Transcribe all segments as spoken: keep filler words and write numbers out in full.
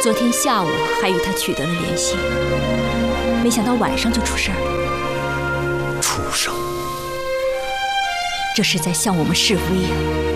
昨天下午还与他取得了联系，没想到晚上就出事儿了。 畜生！ 这是在向我们示威呀！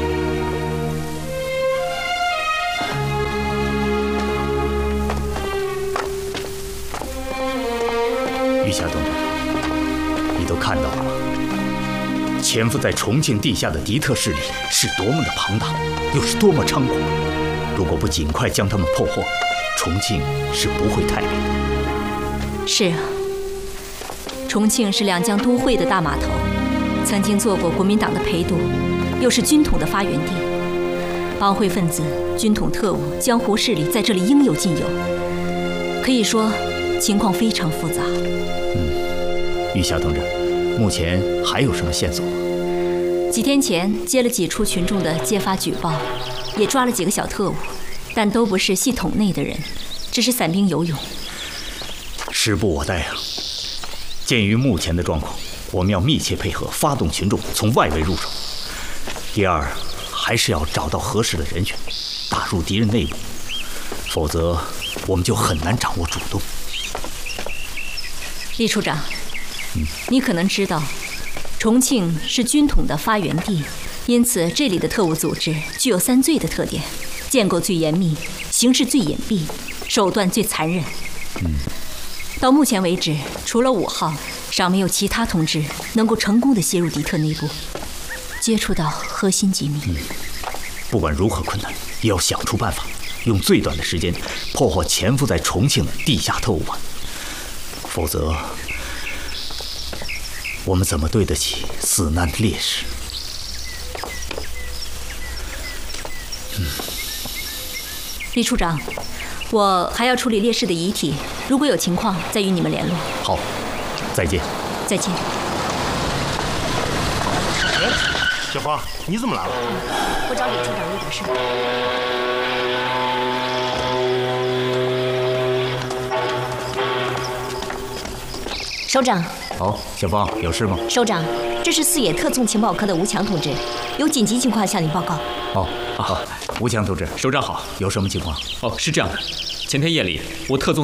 玉霞同志，你都看到了吗？潜伏在重庆地下的敌特势力是多么的庞大，又是多么猖狂！如果不尽快将他们破获，重庆是不会太平的。 是啊，重庆是两江都会的大码头，曾经做过国民党的陪都，又是军统的发源地。帮会分子、军统特务、江湖势力在这里应有尽有，可以说情况非常复杂。 嗯，玉霞同志，目前还有什么线索吗？ 几天前接了几处群众的揭发举报，也抓了几个小特务，但都不是系统内的人，只是散兵游勇。 时不我待啊！鉴于目前的状况，我们要密切配合，发动群众从外围入手。第二，还是要找到合适的人选，打入敌人内部，否则我们就很难掌握主动。 厉处长， 嗯， 你可能知道，重庆是军统的发源地，因此这里的特务组织具有三最的特点：建构最严密，形式最隐蔽，手段最残忍。 嗯， 到目前为止，除了五号，尚没有其他同志能够成功的泄入敌特内部，接触到核心机密。 嗯，不管如何困难，也要想出办法，用最短的时间破获潜伏在重庆的地下特务网。否则，我们怎么对得起死难的烈士？嗯， 厉处长，我还要处理烈士的遗体，如果有情况再与你们联络。 好，再见。 再见。 哎，小芳，你怎么来了？ 我找李处长有点事。 首长。 好，小芳，有事吗？ 首长，这是四野特纵情报科的吴强同志，有紧急情况向您报告。 哦，好，吴强同志，首长好，有什么情况？ 哦，是这样的，前天夜里我特纵